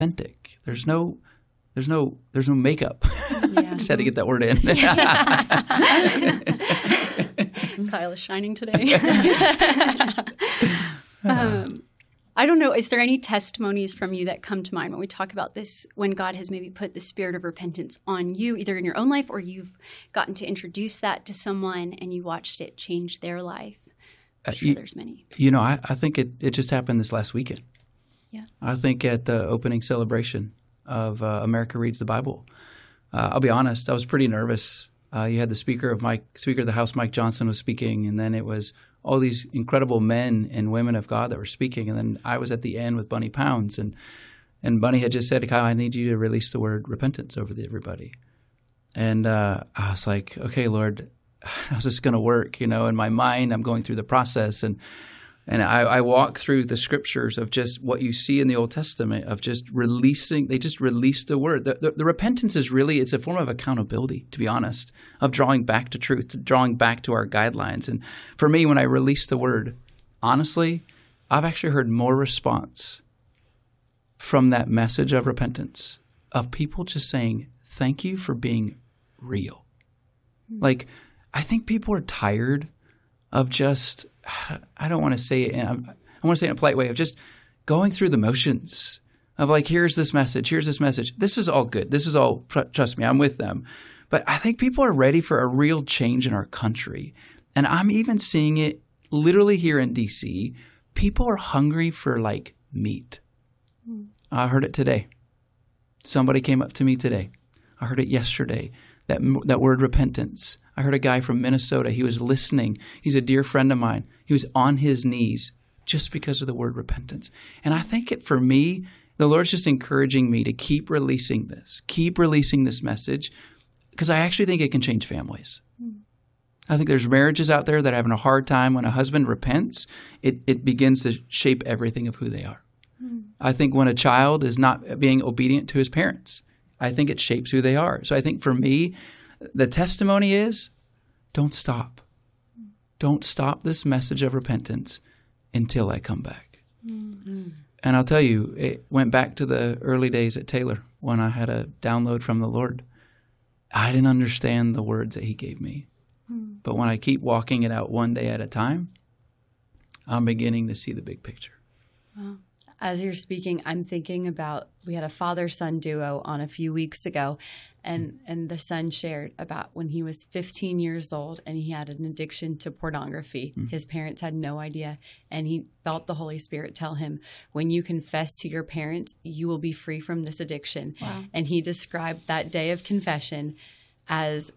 authentic. There's no makeup. Yeah. Just had to get that word in. Kyle is shining today. I don't know. Is there any testimonies from you that come to mind when we talk about this, when God has maybe put the spirit of repentance on you, either in your own life or you've gotten to introduce that to someone and you watched it change their life? I'm sure there's many. I think it just happened this last weekend. Yeah. I think at the opening celebration of America Reads the Bible, I'll be honest, I was pretty nervous. You had the Speaker of the House, Mike Johnson, was speaking, and then it was all these incredible men and women of God that were speaking, and then I was at the end with Bunny Pounds, and Bunny had just said, Kyle, I need you to release the word repentance over everybody. And I was like, okay, Lord, how's this going to work? In my mind, I'm going through the process, and I walk through the scriptures of just what you see in the Old Testament of just releasing. They just release the word. The repentance is really, it's a form of accountability, to be honest, of drawing back to truth, drawing back to our guidelines. And for me, when I release the word, honestly, I've actually heard more response from that message of repentance of people just saying, thank you for being real. Like, I think people are tired of just, I don't want to say it, I want to say it in a polite way, of just going through the motions of like, here's this message. This is all good. This is all, trust me, I'm with them. But I think people are ready for a real change in our country. And I'm even seeing it literally here in D.C. People are hungry for like meat. I heard it today. Somebody came up to me today. I heard it yesterday. That word repentance. I heard a guy from Minnesota. He was listening. He's a dear friend of mine. He was on his knees just because of the word repentance. And I think for me, the Lord's just encouraging me to keep releasing this message, because I actually think it can change families. I think there's marriages out there that are having a hard time. When a husband repents, it begins to shape everything of who they are. I think when a child is not being obedient to his parents, I think it shapes who they are. So I think for me, the testimony is, don't stop. Don't stop this message of repentance until I come back. Mm-hmm. And I'll tell you, it went back to the early days at Taylor when I had a download from the Lord. I didn't understand the words that he gave me. Mm-hmm. But when I keep walking it out one day at a time, I'm beginning to see the big picture. Wow. As you're speaking, I'm thinking about, we had a father-son duo on a few weeks ago, and the son shared about when he was 15 years old and he had an addiction to pornography. His parents had no idea, and he felt the Holy Spirit tell him, when you confess to your parents, you will be free from this addiction. Wow. And he described that day of confession as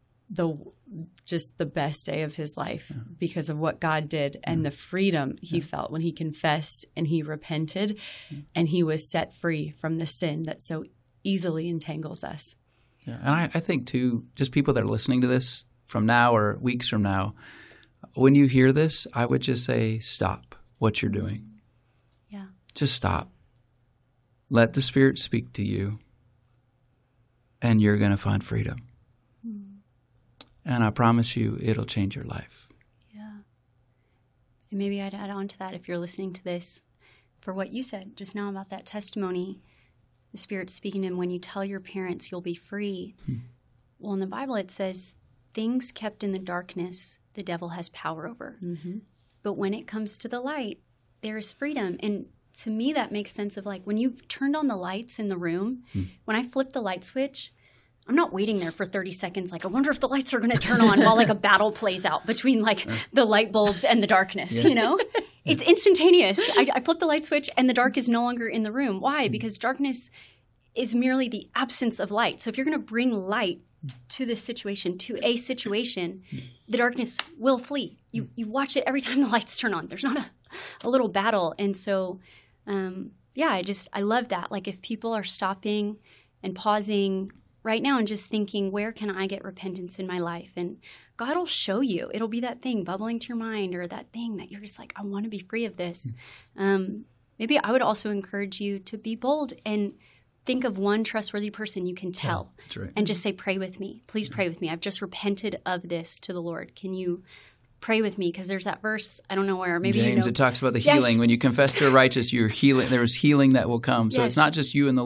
just the best day of his life because of what God did and the freedom he felt when he confessed and he repented and he was set free from the sin that so easily entangles us. Yeah, and I think too, just people that are listening to this from now or weeks from now, when you hear this, I would just say, stop what you're doing. Yeah. Just stop. Let the Spirit speak to you, and you're going to find freedom. And I promise you, it'll change your life. Yeah. And maybe I'd add on to that, if you're listening to this, for what you said just now about that testimony, the Spirit's speaking to him, when you tell your parents you'll be free. Well, in the Bible it says, things kept in the darkness, the devil has power over. Mm-hmm. But when it comes to the light, there is freedom. And to me, that makes sense of like, when you've turned on the lights in the room, when I flip the light switch, I'm not waiting there for 30 seconds like, I wonder if the lights are going to turn on while like a battle plays out between like the light bulbs and the darkness, you know? It's instantaneous. I flip the light switch and the dark is no longer in the room. Why? Because darkness is merely the absence of light. So if you're going to bring light to this situation, to a situation, the darkness will flee. You watch it every time the lights turn on. There's not a little battle. And so, I love that. Like if people are stopping and pausing right now and just thinking, where can I get repentance in my life? And God will show you. It'll be that thing bubbling to your mind, or that thing that you're just like, I want to be free of this. Maybe I would also encourage you to be bold and think of one trustworthy person you can tell. That's right. And just say, pray with me. Please pray with me. I've just repented of this to the Lord. Can you pray with me, because there's that verse, I don't know where, maybe James, you know. it talks about the Yes. healing. When you confess to a righteous, you're healing. There's healing that will come. So Yes. it's not just you and the